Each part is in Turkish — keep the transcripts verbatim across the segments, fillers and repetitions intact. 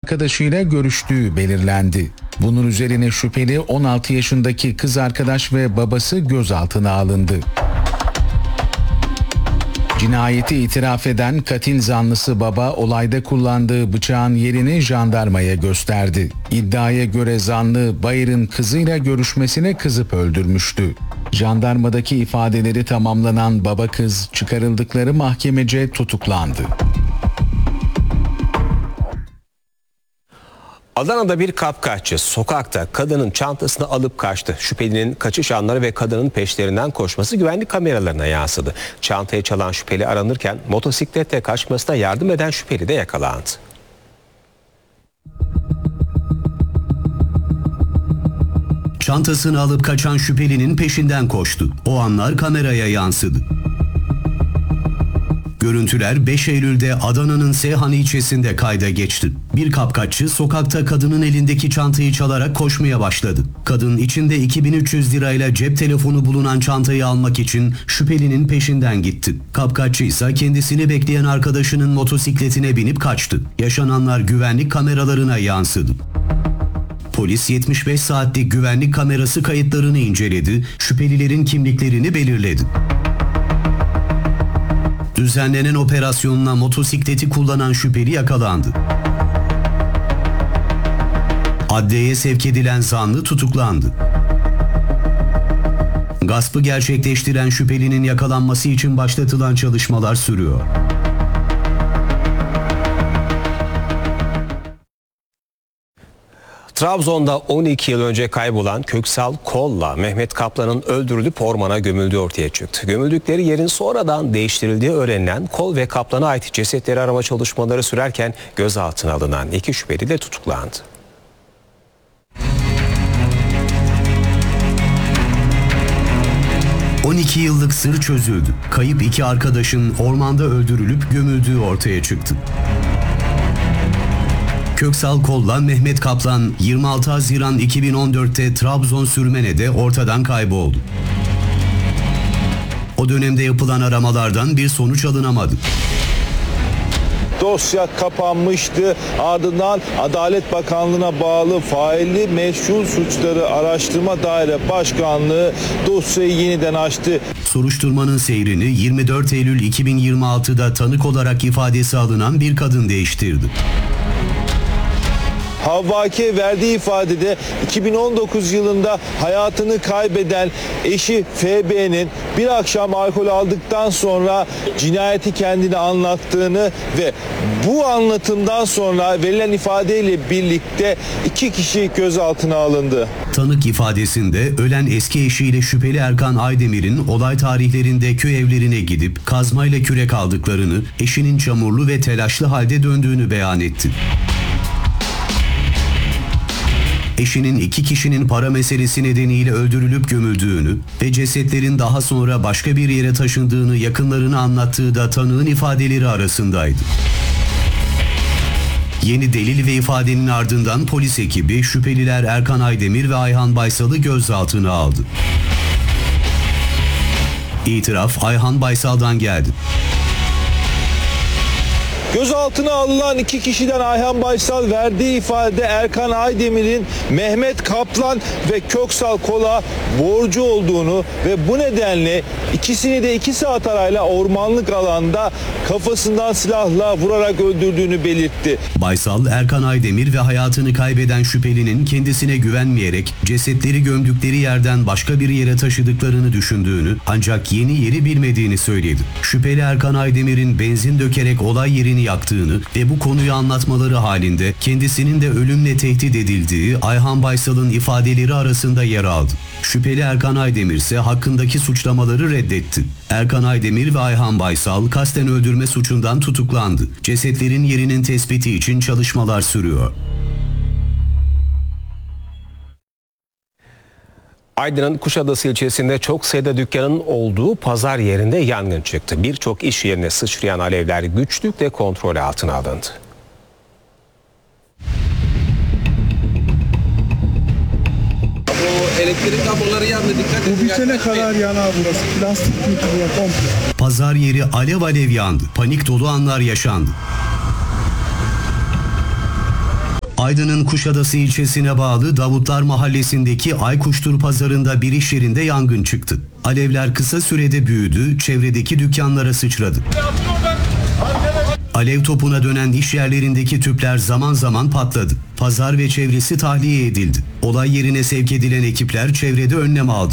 arkadaşıyla görüştüğü belirlendi. Bunun üzerine şüpheli on altı yaşındaki kız arkadaş ve babası gözaltına alındı. Cinayeti itiraf eden katil zanlısı baba olayda kullandığı bıçağın yerini jandarmaya gösterdi. İddiaya göre zanlı Bayır'ın kızıyla görüşmesine kızıp öldürmüştü. Jandarmadaki ifadeleri tamamlanan baba kız çıkarıldıkları mahkemece tutuklandı. Adana'da bir kapkaççı sokakta kadının çantasını alıp kaçtı. Şüphelinin kaçış anları ve kadının peşlerinden koşması güvenlik kameralarına yansıdı. Çantayı çalan şüpheli aranırken motosikletle kaçmasına yardım eden şüpheli de yakalandı. Çantasını alıp kaçan şüphelinin peşinden koştu. O anlar kameraya yansıdı. Görüntüler beş Eylül'de Adana'nın Seyhan ilçesinde kayda geçti. Bir kapkaççı sokakta kadının elindeki çantayı çalarak koşmaya başladı. Kadın içinde iki bin üç yüz lirayla cep telefonu bulunan çantayı almak için şüphelinin peşinden gitti. Kapkaççı ise kendisini bekleyen arkadaşının motosikletine binip kaçtı. Yaşananlar güvenlik kameralarına yansıdı. Polis yetmiş beş saatlik güvenlik kamerası kayıtlarını inceledi, şüphelilerin kimliklerini belirledi. Düzenlenen operasyonla motosikleti kullanan şüpheli yakalandı. Adliyeye sevk edilen zanlı tutuklandı. Gaspı gerçekleştiren şüphelinin yakalanması için başlatılan çalışmalar sürüyor. Trabzon'da on iki yıl önce kaybolan Köksal Kol'la Mehmet Kaplan'ın öldürülüp ormana gömüldüğü ortaya çıktı. Gömüldükleri yerin sonradan değiştirildiği öğrenilen Kol ve Kaplan'a ait cesetleri arama çalışmaları sürerken gözaltına alınan iki şüpheli de tutuklandı. on iki yıllık sır çözüldü. Kayıp iki arkadaşın ormanda öldürülüp gömüldüğü ortaya çıktı. Köksal Kol'la Mehmet Kaplan yirmi altı Haziran iki bin on dört'te Trabzon Sürmene'de ortadan kayboldu. O dönemde yapılan aramalardan bir sonuç alınamadı. Dosya kapanmıştı. Ardından Adalet Bakanlığı'na bağlı Failli Meşhur Suçları Araştırma Daire Başkanlığı dosyayı yeniden açtı. Soruşturmanın seyrini yirmi dört Eylül iki bin yirmi altı'da tanık olarak ifadesi alınan bir kadın değiştirdi. Havva K. verdiği ifadede iki bin on dokuz yılında hayatını kaybeden eşi F B'nin bir akşam alkol aldıktan sonra cinayeti kendine anlattığını ve bu anlatımdan sonra verilen ifadeyle birlikte iki kişi gözaltına alındı. Tanık ifadesinde ölen eski eşiyle şüpheli Erkan Aydemir'in olay tarihlerinde köy evlerine gidip kazmayla kürek aldıklarını, eşinin çamurlu ve telaşlı halde döndüğünü beyan etti. Eşinin iki kişinin para meselesi nedeniyle öldürülüp gömüldüğünü ve cesetlerin daha sonra başka bir yere taşındığını yakınlarına anlattığı da tanığın ifadeleri arasındaydı. Yeni delil ve ifadenin ardından polis ekibi şüpheliler Erkan Aydemir ve Ayhan Baysal'ı gözaltına aldı. İtiraf Ayhan Baysal'dan geldi. Gözaltına alınan iki kişiden Ayhan Baysal verdiği ifadede Erkan Aydemir'in Mehmet Kaplan ve Köksal Kol'a borcu olduğunu ve bu nedenle ikisini de iki saat arayla ormanlık alanda kafasından silahla vurarak öldürdüğünü belirtti. Baysal, Erkan Aydemir ve hayatını kaybeden şüphelinin kendisine güvenmeyerek cesetleri gömdükleri yerden başka bir yere taşıdıklarını düşündüğünü ancak yeni yeri bilmediğini söyledi. Şüpheli Erkan Aydemir'in benzin dökerek olay yerini yaktığını ve bu konuyu anlatmaları halinde kendisinin de ölümle tehdit edildiği Ayhan Baysal'ın ifadeleri arasında yer aldı. Şüpheli Erkan Aydemir ise hakkındaki suçlamaları reddetti. Erkan Aydemir ve Ayhan Baysal kasten öldürme suçundan tutuklandı. Cesetlerin yerinin tespiti için çalışmalar sürüyor. Aydın'ın Kuşadası ilçesinde çok sayıda dükkanın olduğu pazar yerinde yangın çıktı. Birçok iş yerine sıçrayan alevler güçlükle kontrol altına alındı. Bu elektrik kabloları yandı, dikkat edin. Bu bitene kadar yanar burası. Plastik yıkılıyor komple. Pazar yeri alev alev yandı. Panik dolu anlar yaşandı. Aydın'ın Kuşadası ilçesine bağlı Davutlar Mahallesi'ndeki Aykuştur Pazarı'nda bir iş yerinde yangın çıktı. Alevler kısa sürede büyüdü, çevredeki dükkanlara sıçradı. Alev topuna dönen iş yerlerindeki tüpler zaman zaman patladı. Pazar ve çevresi tahliye edildi. Olay yerine sevk edilen ekipler çevrede önlem aldı.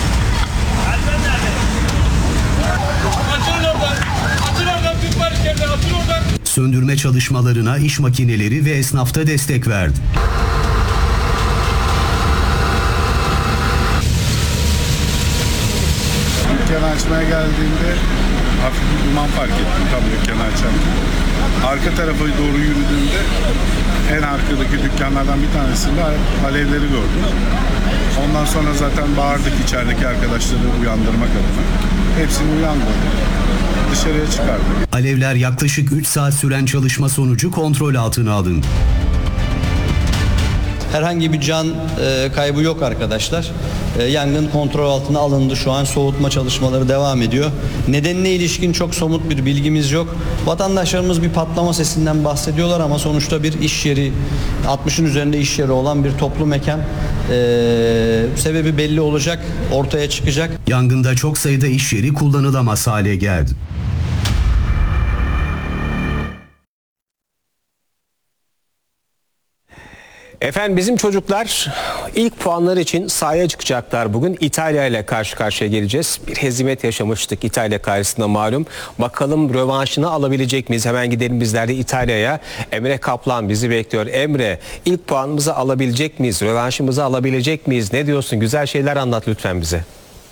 Söndürme çalışmalarına iş makineleri ve esnafta destek verdi. Dükkanı açmaya geldiğimde hafif bir duman fark ettim tam dükkanı açarken. Arka tarafa doğru yürüdüğümde en arkadaki dükkanlardan bir tanesinde alevleri gördüm. Ondan sonra zaten bağırdık içerideki arkadaşları uyandırmak adına. Hepsini uyandırdık. Dışarıya çıkardık. Alevler yaklaşık üç saat süren çalışma sonucu kontrol altına alındı. Herhangi bir can e, kaybı yok arkadaşlar. E, yangın kontrol altına alındı. Şu an soğutma çalışmaları devam ediyor. Nedenine ilişkin çok somut bir bilgimiz yok. Vatandaşlarımız bir patlama sesinden bahsediyorlar ama sonuçta bir iş yeri, altmışın üzerinde iş yeri olan bir toplu mekan. E, sebebi belli olacak, ortaya çıkacak. Yangında çok sayıda iş yeri kullanılamaz hale geldi. Efendim bizim çocuklar ilk puanlar için sahaya çıkacaklar bugün. İtalya ile karşı karşıya geleceğiz. Bir hezimet yaşamıştık İtalya karşısında malum. Bakalım rövanşını alabilecek miyiz? Hemen gidelim bizler de İtalya'ya. Emre Kaplan bizi bekliyor. Emre, ilk puanımızı alabilecek miyiz? Rövanşımızı alabilecek miyiz? Ne diyorsun? Güzel şeyler anlat lütfen bize.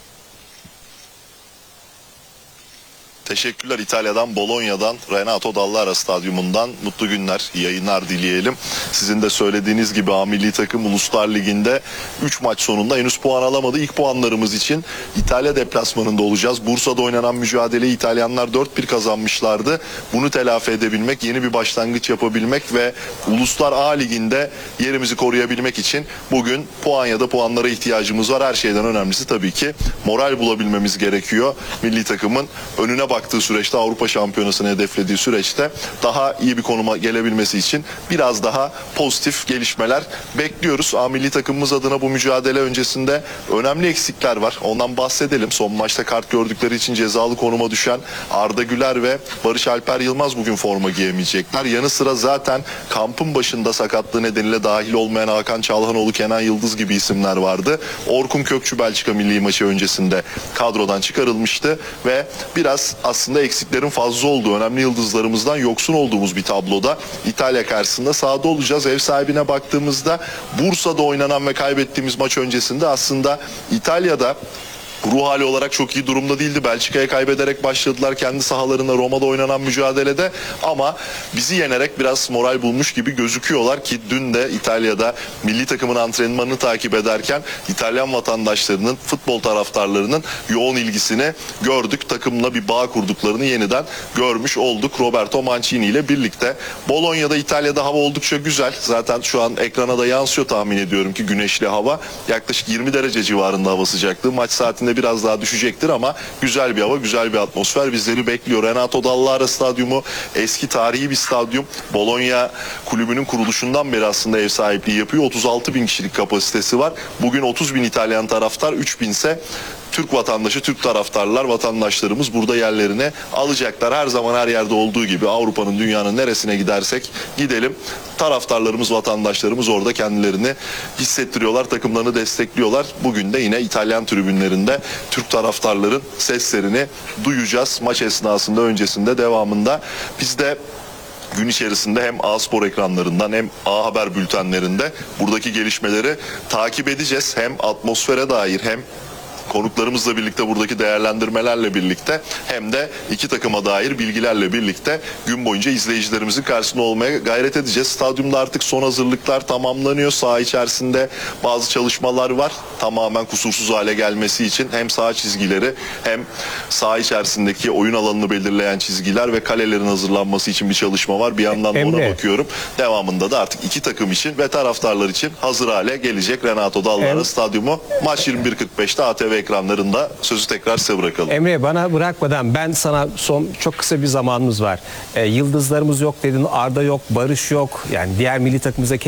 Teşekkürler. İtalya'dan, Bologna'dan, Renato Dall'Ara Stadyumundan mutlu günler, yayınlar dileyelim. Sizin de söylediğiniz gibi A milli takım Uluslar Ligi'nde üç maç sonunda henüz puan alamadı. İlk puanlarımız için İtalya deplasmanında olacağız. Bursa'da oynanan mücadeleyi İtalyanlar dört bir kazanmışlardı. Bunu telafi edebilmek, yeni bir başlangıç yapabilmek ve Uluslar A Ligi'nde yerimizi koruyabilmek için bugün puan ya da puanlara ihtiyacımız var. Her şeyden önemlisi tabii ki moral bulabilmemiz gerekiyor. Milli takımın önüne bak baktığı süreçte, Avrupa Şampiyonası'nı hedeflediği süreçte daha iyi bir konuma gelebilmesi için biraz daha pozitif gelişmeler bekliyoruz. A milli takımımız adına bu mücadele öncesinde önemli eksikler var. Ondan bahsedelim. Son maçta kart gördükleri için cezalı konuma düşen Arda Güler ve Barış Alper Yılmaz bugün forma giyemeyecekler. Yanı sıra zaten kampın başında sakatlığı nedeniyle dahil olmayan Hakan Çalhanoğlu, Kenan Yıldız gibi isimler vardı. Orkun Kökçü Belçika milli maçı öncesinde kadrodan çıkarılmıştı ve biraz aslında eksiklerin fazla olduğu, önemli yıldızlarımızdan yoksun olduğumuz bir tabloda İtalya karşısında sahada olacağız. Ev sahibine baktığımızda Bursa'da oynanan ve kaybettiğimiz maç öncesinde aslında İtalya'da ruh hali olarak çok iyi durumda değildi. Belçika'ya kaybederek başladılar kendi sahalarında Roma'da oynanan mücadelede ama bizi yenerek biraz moral bulmuş gibi gözüküyorlar ki dün de İtalya'da milli takımın antrenmanını takip ederken İtalyan vatandaşlarının, futbol taraftarlarının yoğun ilgisini gördük. Takımla bir bağ kurduklarını yeniden görmüş olduk. Roberto Mancini ile birlikte. Bologna'da, İtalya'da hava oldukça güzel. Zaten şu an ekrana da yansıyor, tahmin ediyorum ki güneşli hava. Yaklaşık yirmi derece civarında hava sıcaklığı. Maç saatinde biraz daha düşecektir ama güzel bir hava, güzel bir atmosfer bizleri bekliyor. Renato Dall'Ara Stadyumu eski tarihi bir stadyum. Bologna kulübünün kuruluşundan beri aslında ev sahipliği yapıyor. otuz altı bin kişilik kapasitesi var. Bugün otuz bin İtalyan taraftar, üç bin ise Türk vatandaşı, Türk taraftarlar, vatandaşlarımız burada yerlerini alacaklar. Her zaman her yerde olduğu gibi Avrupa'nın, dünyanın neresine gidersek gidelim. Taraftarlarımız, vatandaşlarımız orada kendilerini hissettiriyorlar, takımlarını destekliyorlar. Bugün de yine İtalyan tribünlerinde Türk taraftarların seslerini duyacağız. Maç esnasında, öncesinde, devamında. Biz de gün içerisinde hem A Spor ekranlarından hem A Haber bültenlerinde buradaki gelişmeleri takip edeceğiz. Hem atmosfere dair hem konuklarımızla birlikte, buradaki değerlendirmelerle birlikte hem de iki takıma dair bilgilerle birlikte gün boyunca izleyicilerimizin karşısında olmaya gayret edeceğiz. Stadyumda artık son hazırlıklar tamamlanıyor. Saha içerisinde bazı çalışmalar var. Tamamen kusursuz hale gelmesi için hem saha çizgileri hem saha içerisindeki oyun alanını belirleyen çizgiler ve kalelerin hazırlanması için bir çalışma var. Bir yandan da ona bakıyorum. Devamında da artık iki takım için ve taraftarlar için hazır hale gelecek Renato Dall'Ara Stadyumu. Maç yirmi bir kırk beşte A T V ekranlarında. Sözü tekrar size bırakalım. Emre, bana bırakmadan ben sana son çok kısa bir zamanımız var. E, yıldızlarımız yok dedin, Arda yok, Barış yok. Yani diğer milli takımımızdaki